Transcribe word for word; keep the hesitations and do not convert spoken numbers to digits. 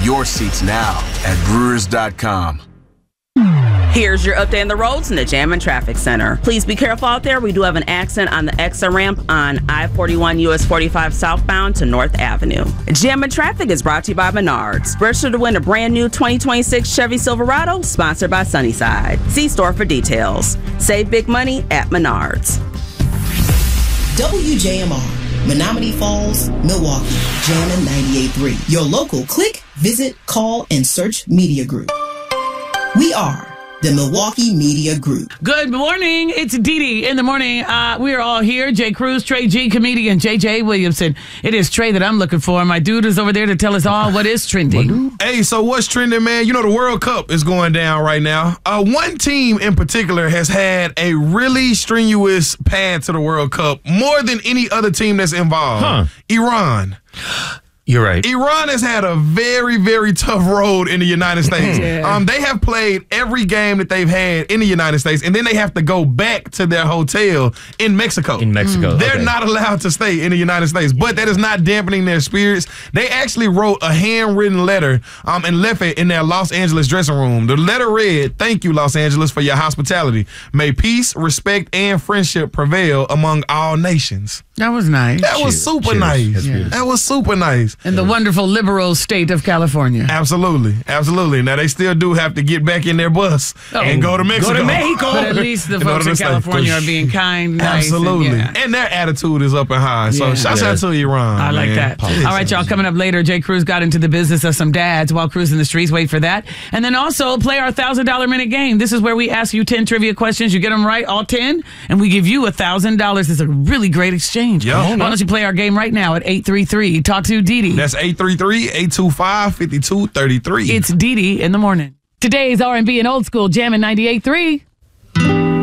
your seats now at Brewers dot com. Here's your update on the roads in the Jammin' Traffic Center. Please be careful out there. We do have an accident on the exit ramp on I forty-one U S forty-five southbound to North Avenue. Jammin' Traffic is brought to you by Menards. Register to win a brand new twenty twenty-six Chevy Silverado, sponsored by Sunnyside. See store for details. Save big money at Menards. W J M R, Menominee Falls, Milwaukee, Jammin' ninety-eight point three. Your local click, visit, call, and search media group. We are the Milwaukee Media Group. Good morning. It's Dee Dee in the morning. Uh, we are all here. Jay Cruz, Trey G, comedian J J Williamson. It is Trey that I'm looking for. My dude is over there to tell us all what is trending. Hey, so what's trending, man? You know, the World Cup is going down right now. Uh, one team in particular has had a really strenuous path to the World Cup, more than any other team that's involved. Huh. Iran. You're right. Iran has had a very, very tough road in the United States. Yeah. Um, they have played every game that they've had in the United States, and then they have to go back to their hotel in Mexico. In Mexico. They're okay. not allowed to stay in the United States, but that is not dampening their spirits. They actually wrote a handwritten letter um, and left it in their Los Angeles dressing room. The letter read, "Thank you, Los Angeles, for your hospitality. May peace, respect, and friendship prevail among all nations." That was nice. That was Cheers. super Cheers. nice. That's beautiful. That was super nice. In the wonderful liberal state of California. Absolutely. Absolutely. Now, they still do have to get back in their bus Oh. and go to Mexico. Go to Mexico. But at least the In order folks to in stay. California are being kind, nice. Absolutely. And, And, yeah. their attitude is up and high. So, Yeah. shouts Yeah. out to Iran. I like man. that. All right, y'all. Coming up later, Jay Cruz got into the business of some dads while cruising the streets. Wait for that. And then also play our one thousand dollars minute game. This is where we ask you ten trivia questions. You get them right, all ten, and we give you one thousand dollars. It's a really great exchange. Yeah. Why don't you play our game right now at eight three three. Talk to Dee Dee. That's eight three three, eight two five, five two three three. It's Dee Dee in the morning. Today's R and B and old school Jammin' ninety-eight point three.